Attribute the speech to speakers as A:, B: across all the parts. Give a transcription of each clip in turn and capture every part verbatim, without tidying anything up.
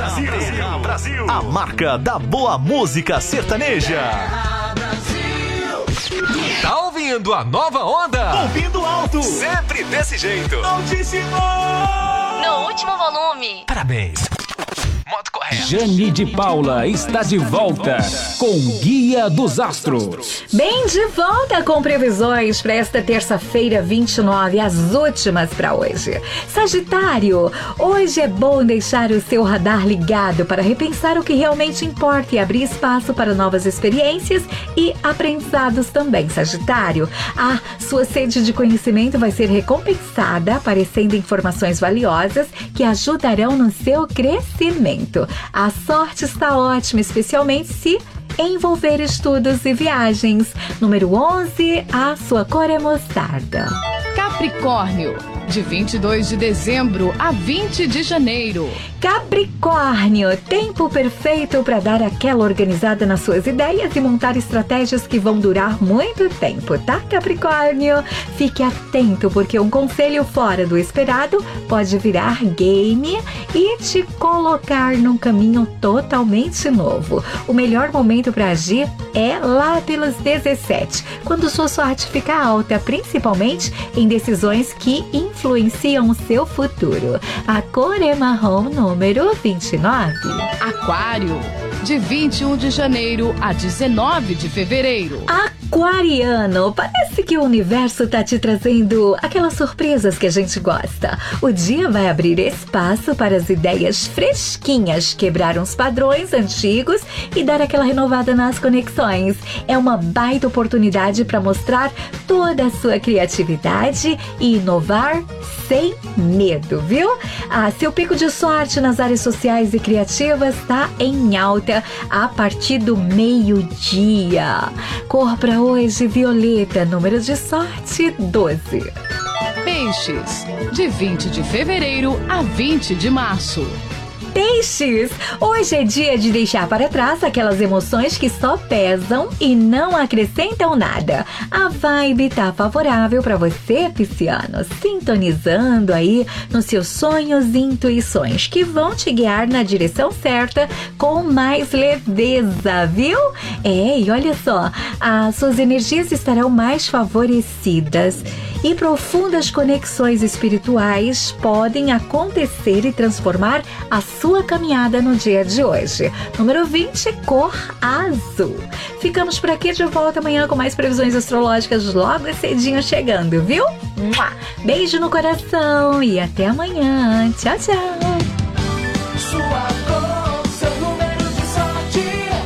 A: Brasil. Terra Brasil. A marca da boa música sertaneja. Terra Brasil.
B: Tá ouvindo a nova onda?
A: Ouvindo alto.
B: Sempre desse jeito.
A: Altíssimo.
C: No último volume.
B: Parabéns. Modo correto.
D: Jane de Paula está de volta com Guia dos Astros.
E: Bem, de volta com previsões para esta terça-feira, vinte e nove, as últimas para hoje. Sagitário, hoje é bom deixar o seu radar ligado para repensar o que realmente importa e abrir espaço para novas experiências e aprendizados também, Sagitário. A sua sede de conhecimento vai ser recompensada, aparecendo informações valiosas que ajudarão no seu crescimento. A sorte está ótima, especialmente se envolver estudos e viagens. Número onze, a sua cor é mostarda.
F: Capricórnio, de vinte e dois de dezembro a vinte de janeiro.
E: Capricórnio, tempo perfeito para dar aquela organizada nas suas ideias e montar estratégias que vão durar muito tempo, tá, Capricórnio? Fique atento, porque um conselho fora do esperado pode virar game e te colocar num caminho totalmente novo. O melhor momento para agir é lá pelos dezessete, quando sua sorte fica alta, principalmente em decisões que influenciam o seu futuro. A cor é marrom, número vinte e nove.
F: Aquário, de vinte e um de janeiro a dezenove de fevereiro.
E: Aquariano, parece que o universo tá te trazendo aquelas surpresas que a gente gosta. O dia vai abrir espaço para as ideias fresquinhas, quebrar uns padrões antigos e dar aquela renovada nas conexões. É uma baita oportunidade para mostrar toda a sua criatividade e inovar sem medo, viu? Ah, seu pico de sorte nas áreas sociais e criativas está em alta a partir do meio-dia. Cor para hoje, violeta, número de sorte doze.
F: Peixes, de vinte de fevereiro a vinte de março.
E: Peixes, hoje é dia de deixar para trás aquelas emoções que só pesam e não acrescentam nada. A vibe tá favorável para você, pisciano, sintonizando aí nos seus sonhos e intuições que vão te guiar na direção certa com mais leveza, viu? É, e olha só, as suas energias estarão mais favorecidas e profundas conexões espirituais podem acontecer e transformar a sua caminhada no dia de hoje. Número vinte, cor azul. Ficamos por aqui, de volta amanhã com mais previsões astrológicas logo cedinho chegando, viu? Beijo no coração e até amanhã. Tchau, tchau.
G: Sua cor, seu número de sorte.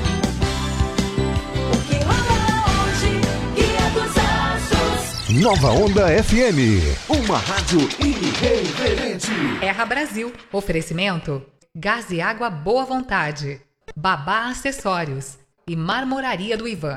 G: O que rola hoje, Guia dos Astros.
A: Nova Onda F M, uma rádio irreverente.
H: Terra Brasil, oferecimento Gás e Água Boa Vontade, Babá Acessórios e Marmoraria do Ivan.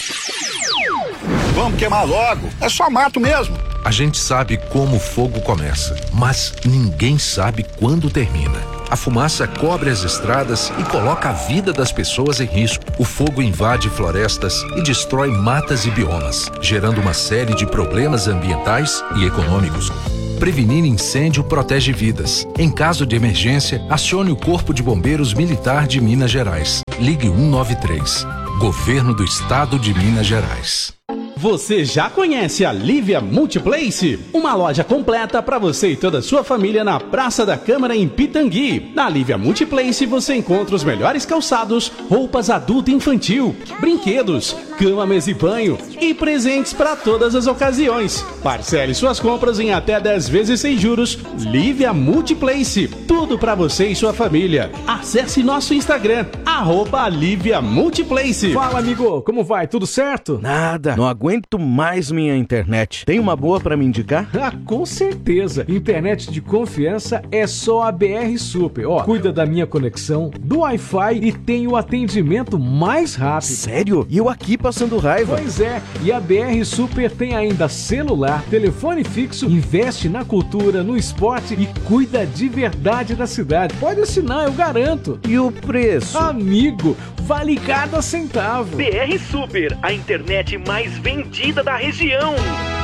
I: Vamos queimar logo, é só mato mesmo.
J: A gente sabe como o fogo começa, mas ninguém sabe quando termina. A fumaça cobre as estradas e coloca a vida das pessoas em risco. O fogo invade florestas e destrói matas e biomas, gerando uma série de problemas ambientais e econômicos. Prevenir incêndio protege vidas. Em caso de emergência, acione o Corpo de Bombeiros Militar de Minas Gerais. Ligue um nove três. Governo do Estado de Minas Gerais.
D: Você já conhece a Lívia Multiplace? Uma loja completa para você e toda a sua família na Praça da Câmara em Pitangui. Na Lívia Multiplace você encontra os melhores calçados, roupas adulto e infantil, brinquedos, cama, mesa e banho e presentes para todas as ocasiões. Parcele suas compras em até dez vezes sem juros. Lívia Multiplace, tudo para você e sua família. Acesse nosso Instagram, arroba Lívia Multiplace.
K: Fala, amigo, como vai? Tudo certo?
L: Nada, não aguento mais minha internet. Tem uma boa pra me indicar?
K: Ah, com certeza. Internet de confiança é só a B R Super. Ó, cuida da minha conexão, do Wi-Fi e tem o atendimento mais rápido.
L: Sério? E eu aqui passando raiva?
K: Pois é. E a B R Super tem ainda celular, telefone fixo, investe na cultura, no esporte e cuida de verdade da cidade. Pode assinar, eu garanto.
L: E o preço?
K: Amigo, vale cada centavo.
M: B R Super, a internet mais vendida da região.